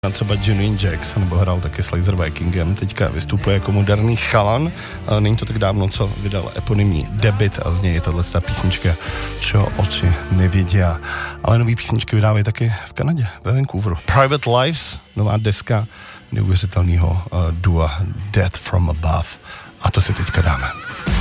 Třeba Union Jacks, nebo hrál taky s Laser Vikingem, teďka vystupuje jako moderní chalan. Není to tak dávno, co vydal eponymní debut a z něj je tato písnička Čo oči nevidí. Ale nový písničky vydávají taky v Kanadě, ve Vancouveru. Private Lives, nová deska neuvěřitelného dua Death from Above. A to si teďka dáme.